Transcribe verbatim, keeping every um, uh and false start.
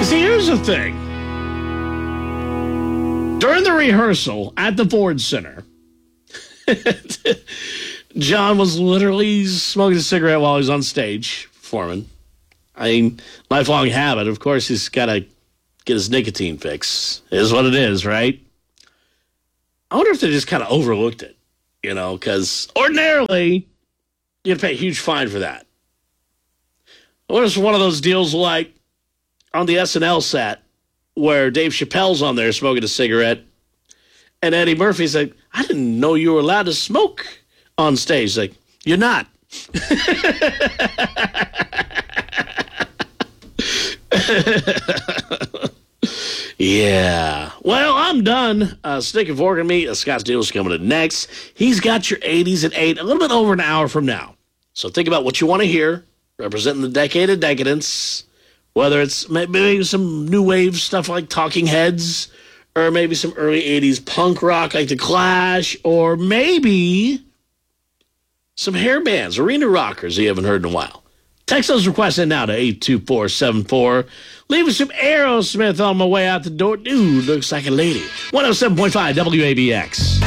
See, here's the thing. During the rehearsal at the Ford Center, John was literally smoking a cigarette while he was on stage performing. I mean, lifelong habit. Of course, he's got to get his nicotine fix. It is what it is, right? I wonder if they just kind of overlooked it, you know, because ordinarily you'd pay a huge fine for that. I wonder if it's one of those deals like on the S N L set where Dave Chappelle's on there smoking a cigarette, and Eddie Murphy's like, I didn't know you were allowed to smoke on stage. He's like, you're not. Yeah. Well, I'm done. Uh, stick and fork in me. Uh, Scott Steele's coming in next. He's got your eighties at eight, a little bit over an hour from now. So think about what you want to hear, representing the decade of decadence, whether it's maybe some new wave stuff like Talking Heads, or maybe some early eighties punk rock like The Clash, or maybe some hair bands, arena rockers you haven't heard in a while. Text those requests in now to eight two four seven four. Leave us some Aerosmith on my way out the door. Dude, looks like a lady. one oh seven point five W A B X.